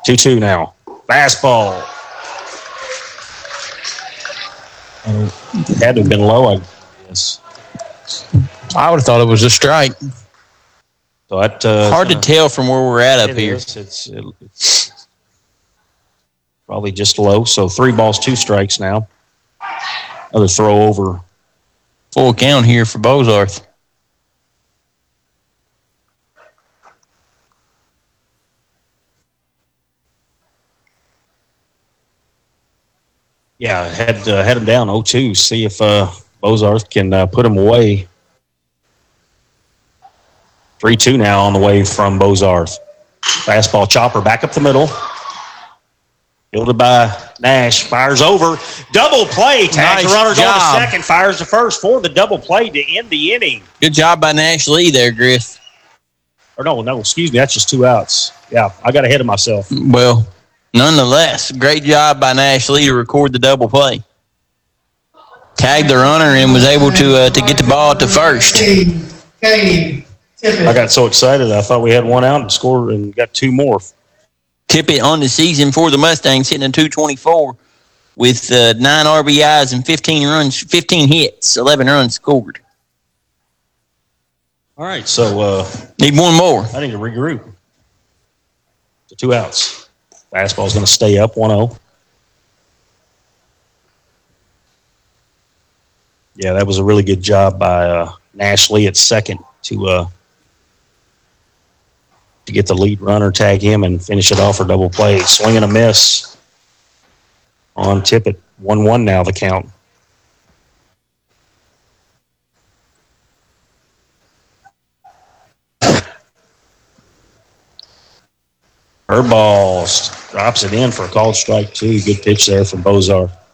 2-2 now. Fastball. It had to have been low, I guess. I would have thought it was a strike. So that, hard to tell from where we're at up here. It's probably just low. So 3 balls, 2 strikes now. Another throw over. Full count here for Bozarth. Yeah, head him down 0-2. See if Bozarth can put him away. 3-2 now on the way from Bozarth. Fastball chopper back up the middle. Fielded by Nash. Fires over. Double play. Tags the runners on to second. Fires to first for the double play to end the inning. Good job by Nash Lee there, Griff. Or no, excuse me. That's just 2 outs. Yeah, I got ahead of myself. Well, nonetheless, great job by Nash Lee to record the double play. Tagged the runner and was able to get the ball to first. I got so excited I thought we had 1 out and scored and got 2 more. Tippett on the season for the Mustangs, hitting a .224 with 9 RBIs and 15 hits, 11 runs scored. All right, so need 1 more. I need to regroup. So 2 outs. Fastball's going to stay up 1-0. Yeah, that was a really good job by Nash Lee at second to get the lead runner, tag him, and finish it off for double play. Swing and a miss on Tippett. 1-1 now the count. Curveball drops it in for a called strike 2. Good pitch there from Bozarth.